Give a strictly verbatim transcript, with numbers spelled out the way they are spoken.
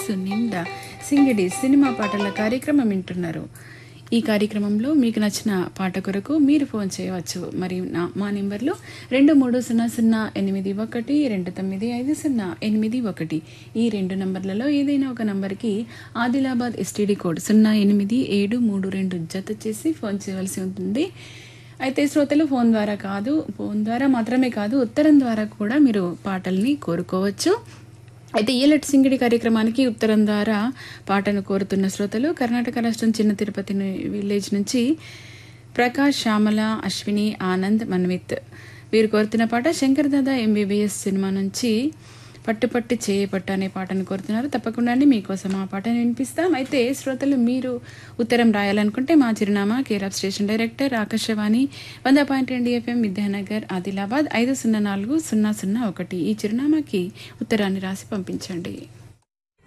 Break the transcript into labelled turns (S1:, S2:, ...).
S1: మనస్సు నిండా సింగిడి సినిమా పాటల కార్యక్రమం వింటున్నారు. ఈ కార్యక్రమంలో మీకు నచ్చిన పాట కొరకు మీరు ఫోన్ చేయవచ్చు. మరి నా మా నెంబర్లు రెండు మూడు సున్నా సున్నా ఎనిమిది ఒకటి రెండు తొమ్మిది ఐదు సున్నా ఎనిమిది ఒకటి. ఈ రెండు నంబర్లలో ఏదైనా ఒక నంబర్కి ఆదిలాబాద్ ఎస్టీడీ కోడ్ సున్నా ఎనిమిది ఏడు మూడు రెండు జత చేసి ఫోన్ చేయవలసి ఉంటుంది. అయితే శ్రోతలు ఫోన్ ద్వారా కాదు ఫోన్ ద్వారా మాత్రమే కాదు ఉత్తరం ద్వారా కూడా మీరు పాటల్ని కోరుకోవచ్చు. అయితే ఈలట్ సింగిడి కార్యక్రమానికి ఉత్తరం ద్వారా పాటను కోరుతున్న శ్రోతలు కర్ణాటక రాష్ట్రం చిన్న తిరుపతి విలేజ్ నుంచి ప్రకాష్, శ్యామల, అశ్విని, ఆనంద్, మన్విత్ వీరు కోరుతున్న పాట శంకర్ దాదా ఎంబీబీఎస్ సినిమా నుంచి పట్టుపట్టి చేయపట్టు అనే పాటను కోరుతున్నారు. తప్పకుండా అండి మీకోసం ఆ పాటను వినిపిస్తాం. అయితే శ్రోతలు మీరు ఉత్తరం రాయాలనుకుంటే మా చిరునామా care of station director Akashvani వంద పాయింట్ రెండు ఎఫ్ఎం విద్యానగర్ ఆదిలాబాద్ ఐదు సున్నా నాలుగు సున్నా సున్నా ఒకటి. ఈ చిరునామాకి ఉత్తరాన్ని రాసి పంపించండి.